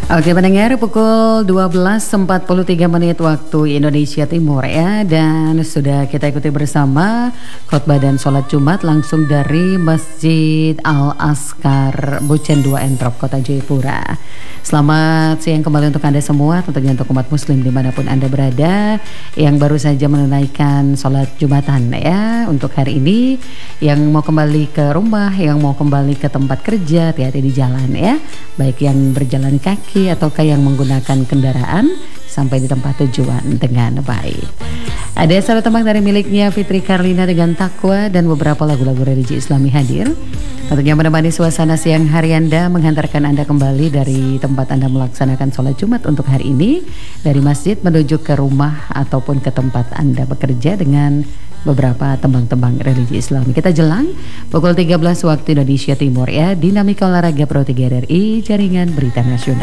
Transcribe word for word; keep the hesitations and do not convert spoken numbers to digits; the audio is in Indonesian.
Oke pendengar, pukul dua belas empat puluh tiga menit waktu Indonesia Timur ya. Dan sudah kita ikuti bersama khotbah dan sholat Jumat langsung dari Masjid Al-Azkar Bucen dua Entrop Kota Jayapura. Selamat siang kembali untuk Anda semua, tentunya untuk umat muslim dimanapun Anda berada, yang baru saja menunaikan sholat Jumatan ya untuk hari ini, yang mau kembali ke rumah, yang mau kembali ke tempat kerja, hati-hati di jalan ya, baik yang berjalan kaki ataukah yang menggunakan kendaraan sampai di tempat tujuan dengan baik. Ada sahabat tembang dari miliknya Fitri Karlina dengan Takwa dan beberapa lagu-lagu religi Islami hadir, tentunya menemani suasana siang hari Anda, menghantarkan Anda kembali dari tempat Anda melaksanakan sholat Jumat untuk hari ini, dari masjid menuju ke rumah ataupun ke tempat Anda bekerja dengan beberapa tembang-tembang religi Islami. Kita jelang pukul tiga belas waktu Indonesia Timur ya, Dinamika Olahraga Pro tiga R R I, Jaringan Berita Nasional.